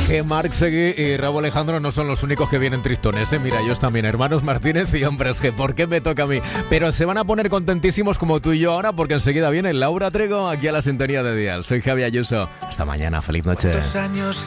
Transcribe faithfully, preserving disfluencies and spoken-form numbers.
Que Marc Seguí y Raúl Alejandro no son los únicos que vienen tristones, ¿eh? Mira, ellos también, hermanos Martínez y Hombres G. ¿Por qué me toca a mí? Pero se van a poner contentísimos como tú y yo ahora, porque enseguida viene Laura Trego aquí a la sintonía de Dial. Soy Javi Ayuso. Hasta mañana, feliz noche. ¿Cuántos años